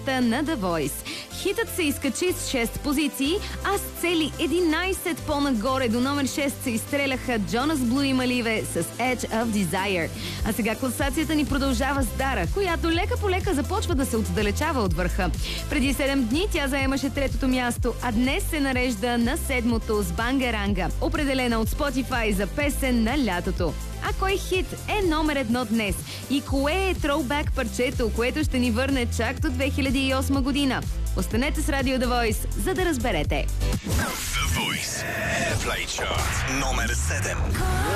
листата на The Voice. Хитът се изкачи с 6 позиции, а с цели 11 по-нагоре до номер 6 се изстреляха Джонас Блу и Маливе с Edge of Desire. А сега класацията ни продължава с Дара, която лека по лека започва да се отдалечава от върха. Преди 7 дни тя заемаше 3-то място, а днес се нарежда на 7-то с Бангаранга, определена от Spotify за песен на лятото. А кой хит е номер 1 днес? И кое е троубек парчето, което ще ни върне чак до 2008 година? Останете с Радио The Voice, за да разберете. The Voice Airplay Chart номер 7.